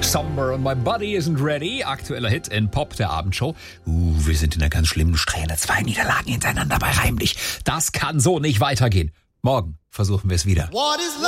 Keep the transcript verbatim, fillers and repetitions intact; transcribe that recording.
Somber and My Body Isn't Ready. Aktueller Hit in Pop der Abendshow. Uh, wir sind in einer ganz schlimmen Strähne. Zwei Niederlagen hintereinander bei Heimlich. Das kann so nicht weitergehen. Morgen versuchen wir es wieder. What is love?